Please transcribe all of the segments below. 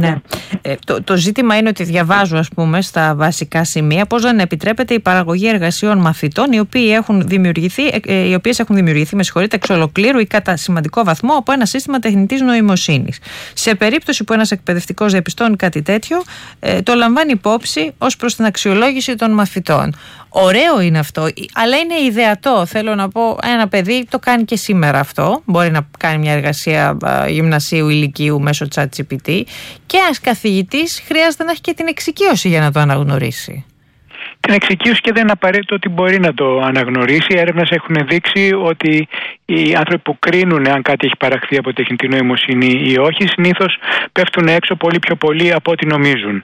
Ναι. Το ζήτημα είναι ότι διαβάζω, ας πούμε, στα βασικά σημεία πώς δεν επιτρέπεται η παραγωγή εργασιών μαθητών οι οποίες έχουν δημιουργηθεί εξ ολοκλήρου ή κατά σημαντικό βαθμό από ένα σύστημα τεχνητής νοημοσύνης. Σε περίπτωση που ένας εκπαιδευτικός διαπιστώνει κάτι τέτοιο, το λαμβάνει υπόψη ως προς την αξιολόγηση των μαθητών. Ωραίο είναι αυτό, αλλά είναι ιδεατό. Θέλω να πω, ένα παιδί το κάνει και σήμερα αυτό. Μπορεί να κάνει μια εργασία γυμνασίου ή λυκείου μέσω ChatGPT, και ένας καθηγητής χρειάζεται να έχει και την εξοικείωση για να το αναγνωρίσει. Την εξοικείωση, και δεν είναι απαραίτητο ότι μπορεί να το αναγνωρίσει. Οι έρευνες έχουν δείξει ότι οι άνθρωποι που κρίνουν αν κάτι έχει παραχθεί από τεχνητή νοημοσύνη ή όχι, συνήθως πέφτουν έξω πολύ πιο πολύ από ό,τι νομίζουν.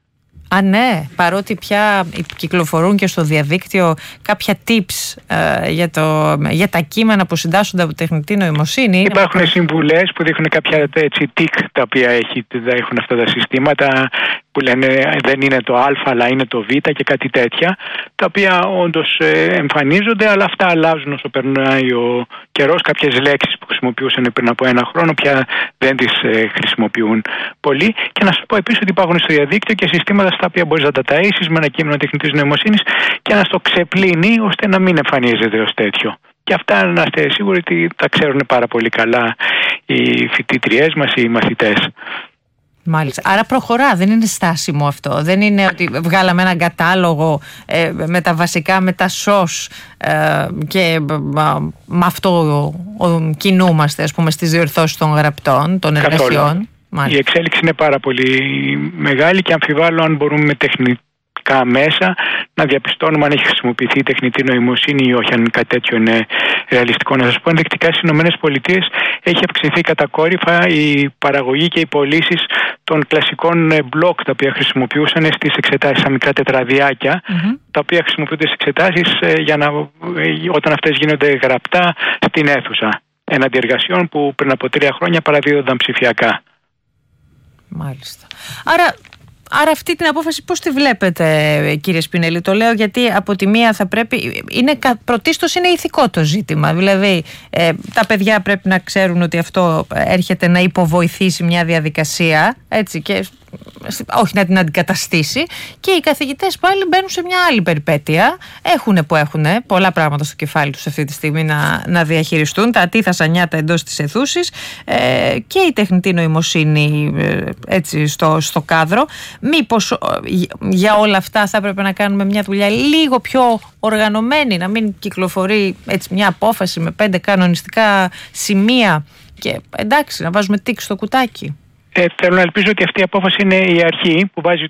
Ναι, παρότι πια κυκλοφορούν και στο διαδίκτυο κάποια tips για τα κείμενα που συντάσσονται από τεχνητή νοημοσύνη. Υπάρχουν συμβουλές που δείχνουν κάποια τικ τα οποία έχουν αυτά τα συστήματα, που λένε δεν είναι το Α αλλά είναι το Β και κάτι τέτοια, τα οποία όντως εμφανίζονται, αλλά αυτά αλλάζουν όσο περνάει ο καιρός. Κάποιες λέξεις που χρησιμοποιούσαν πριν από ένα χρόνο πια δεν τις χρησιμοποιούν πολύ. Και να σου πω επίσης ότι υπάρχουν στο διαδίκτυο και συστήματα στα οποία μπορείς να τα ταΐσεις με ένα κείμενο τεχνητής νοημοσύνης και να στο ξεπλύνει ώστε να μην εμφανίζεται ως τέτοιο. Και αυτά να είστε σίγουροι ότι τα ξέρουν πάρα πολύ καλά οι φοιτήτριές μας, οι μαθητές. Μάλιστα. Άρα προχωρά, δεν είναι στάσιμο αυτό. Δεν είναι ότι βγάλαμε έναν κατάλογο με τα βασικά, με τα ΣΟΣ και με αυτό κινούμαστε, ας πούμε, στις διορθώσεις των γραπτών, των εργασιών. Η εξέλιξη είναι πάρα πολύ μεγάλη και αμφιβάλλω αν μπορούμε με τεχνητικά μέσα να διαπιστώνουμε αν έχει χρησιμοποιηθεί η τεχνητή νοημοσύνη ή όχι, αν κάτι τέτοιο είναι ρεαλιστικό. Να σας πω ενδεικτικά, στις ΗΠΑ έχει αυξηθεί κατακόρυφα η παραγωγή και οι πωλήσεις των κλασικών μπλοκ τα οποία χρησιμοποιούσαν στις εξετάσεις, σαν μικρά τετραδιάκια, τα οποία χρησιμοποιούνται στις εξετάσεις όταν αυτές γίνονται γραπτά στην αίθουσα, έναντι εργασιών που πριν από 3 χρόνια παραδίδονταν ψηφιακά. Μάλιστα. Άρα αυτή την απόφαση πώς τη βλέπετε, κύριε Σπινέλη? Το λέω γιατί από τη μία θα πρέπει, πρωτίστως είναι ηθικό το ζήτημα. Δηλαδή τα παιδιά πρέπει να ξέρουν ότι αυτό έρχεται να υποβοηθήσει μια διαδικασία, έτσι, και όχι να την αντικαταστήσει, και οι καθηγητές πάλι μπαίνουν σε μια άλλη περιπέτεια. Έχουν πολλά πράγματα στο κεφάλι τους αυτή τη στιγμή να διαχειριστούν, τα τι θα σανιάτα εντός της αιθούσης, και η τεχνητή νοημοσύνη έτσι στο κάδρο. Μήπως για όλα αυτά θα έπρεπε να κάνουμε μια δουλειά λίγο πιο οργανωμένη, να μην κυκλοφορεί έτσι μια απόφαση με 5 κανονιστικά σημεία και εντάξει, να βάζουμε τικ στο κουτάκι? Θέλω να ελπίζω ότι αυτή η απόφαση είναι η αρχή που βάζει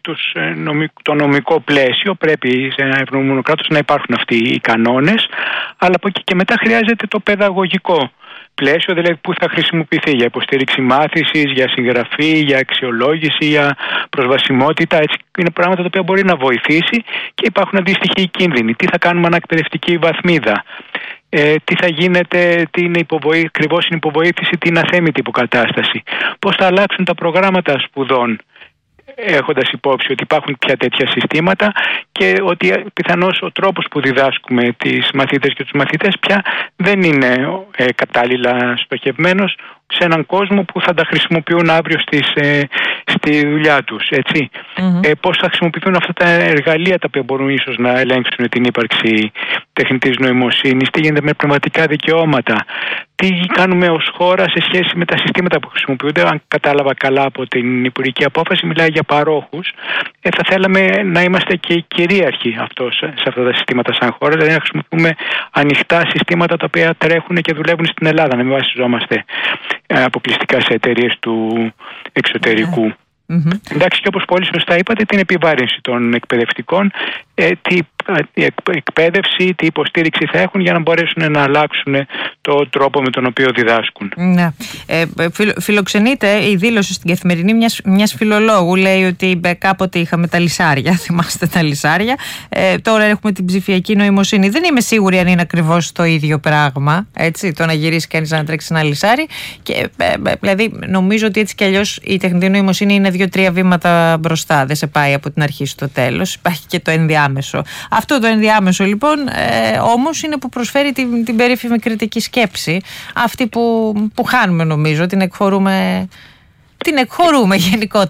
το νομικό πλαίσιο. Πρέπει σε ένα ευρωμονικό κράτος να υπάρχουν αυτοί οι κανόνες, αλλά από εκεί και μετά χρειάζεται το παιδαγωγικό πλαίσιο, δηλαδή που θα χρησιμοποιηθεί για υποστήριξη μάθησης, για συγγραφή, για αξιολόγηση, για προσβασιμότητα. Έτσι, είναι πράγματα τα οποία μπορεί να βοηθήσει και υπάρχουν αντίστοιχοι κίνδυνοι. Τι θα κάνουμε ανακπαιδευτική βαθμίδα? Τι θα γίνεται, τι είναι ακριβώς είναι υποβοήθηση, τι είναι αθέμητη υποκατάσταση? Πώς θα αλλάξουν τα προγράμματα σπουδών, έχοντας υπόψη ότι υπάρχουν πια τέτοια συστήματα και ότι πιθανώς ο τρόπος που διδάσκουμε τις μαθήτες και τους μαθητές πια δεν είναι κατάλληλα στοχευμένος σε έναν κόσμο που θα τα χρησιμοποιούν αύριο στη δουλειά τους, έτσι. Πώς θα χρησιμοποιηθούν αυτά τα εργαλεία τα οποία μπορούν ίσως να ελέγξουν την ύπαρξη τεχνητής νοημοσύνης, τι γίνεται με πνευματικά δικαιώματα, τι κάνουμε ως χώρα σε σχέση με τα συστήματα που χρησιμοποιούνται. Αν κατάλαβα καλά από την υπουργική απόφαση, μιλάει για παρόχους. Θα θέλαμε να είμαστε και κυρίαρχοι σε αυτά τα συστήματα σαν χώρα, δηλαδή να χρησιμοποιούμε ανοιχτά συστήματα τα οποία τρέχουν και δουλεύουν στην Ελλάδα, να μην βασιζόμαστε αποκλειστικά σε εταιρείες του εξωτερικού. Εντάξει, και όπως πολύ σωστά είπατε, την επιβάρυνση των εκπαιδευτικών, τι εκπαίδευση, τι υποστήριξη θα έχουν για να μπορέσουν να αλλάξουν τον τρόπο με τον οποίο διδάσκουν. Ναι. Φιλοξενείται η δήλωση στην Καθημερινή μιας φιλολόγου. Λέει ότι κάποτε είχαμε τα λυσάρια, θυμάστε τα λυσάρια, τώρα έχουμε την ψηφιακή νοημοσύνη. Δεν είμαι σίγουρη αν είναι ακριβώς το ίδιο πράγμα, έτσι, το να γυρίσει κανείς να τρέξει ένα λυσάρι. Και, δηλαδή νομίζω ότι έτσι κι αλλιώς η τεχνητή νοημοσύνη είναι 2-3 βήματα μπροστά, δεν σε πάει από την αρχή στο τέλος, υπάρχει και το ενδιάμεσο. Αυτό το ενδιάμεσο λοιπόν όμως είναι που προσφέρει την περίφημη κριτική σκέψη, αυτή που χάνουμε, νομίζω, την εκχωρούμε γενικότερα.